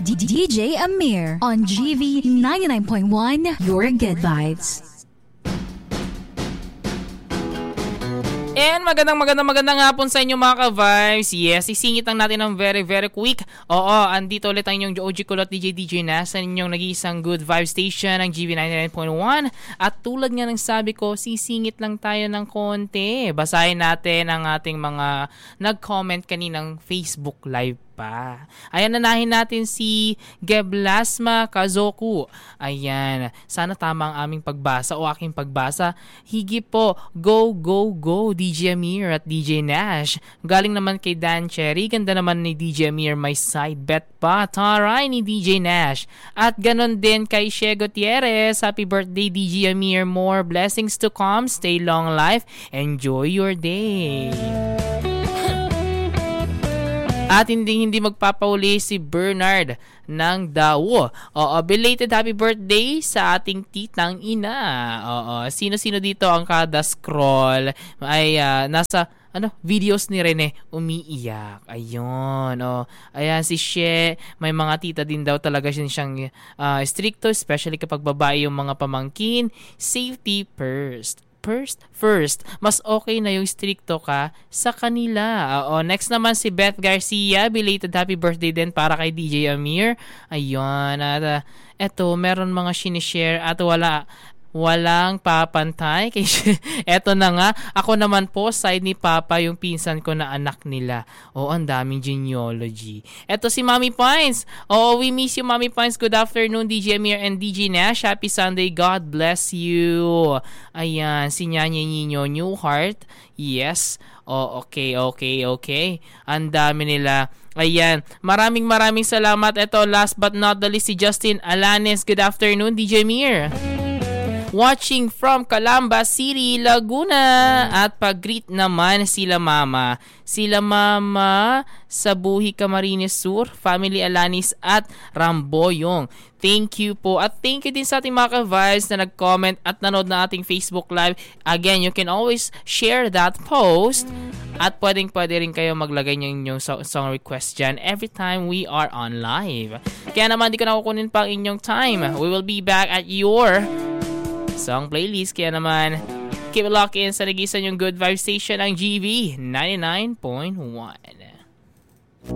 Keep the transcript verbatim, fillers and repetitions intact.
D J Amir on G V ninety-nine point one, Your Good Vibes. And magandang magandang magandang hapon sa inyo mga ka-vibes. Yes, isingit lang natin ng very very quick. Oo, andito ulit ang inyong O G Kulot D J D J Nas, ang inyong nag-iisang good vibe station ang G V ninety-nine point one. At tulad nga ng sabi ko, sisingit lang tayo ng konti. Basahin natin ang ating mga nag-comment kaninang Facebook Live pa. Ayan, nanahin natin si Geblasma Kazoku. Ayan, sana tama ang aming pagbasa o aking pagbasa. Higi po, go, go, go, D J Amir at D J Nash. Galing naman kay Dan Cherry, ganda naman ni D J Amir, may side bet pa. Taray ni D J Nash. At ganon din kay Shea Gutierrez, happy birthday D J Amir, more blessings to come, stay long life, enjoy your day. At hindi hindi magpapauli si Bernard ng Dawo. Oo, belated happy birthday sa ating titang ina. Oo, sino-sino dito ang kada scroll ay uh, nasa ano videos ni Rene umiiyak. Ayun, oh. Ayan si She, may mga tita din daw talaga siyang uh, stricto, especially kapag babae yung mga pamangkin. Safety first. First, first, mas okay na yung stricto ka sa kanila. Oo, next naman si Beth Garcia, belated happy birthday din para kay D J Amir. Ayun, at uh, eto, meron mga sinishare at wala, walang papantay. Eto na nga, ako naman po, side ni Papa, yung pinsan ko na anak nila. Oo, ang daming genealogy. Eto si Mommy Pines. Oo, we miss you, Mommy Pines. Good afternoon, D J Amir and D J Nash. Happy Sunday. God bless you. Ayan, si Nyanya Nino New Heart. Yes. Oh, okay, okay, okay. Ang dami nila. Ayan, maraming maraming salamat. Eto, last but not the least, si Justin Alanes. Good afternoon, D J Amir. Watching from Calamba City, Laguna. At pag-greet naman sila mama. Sila mama sa Buhi Camarines Sur, Family Alanis at Ramboyong. Thank you po. At thank you din sa ating mga ka-vibes na nag-comment at nanood na ating Facebook Live. Again, you can always share that post. At pwedeng-pwede rin kayo maglagay nyo inyong song request dyan every time we are on live. Kaya naman, di ko na kukunin pa ang inyong time. We will be back at your song playlist. Kaya naman, keep it locked in sa nag-isa yung Good Vibe Station ang G V ninety-nine point one.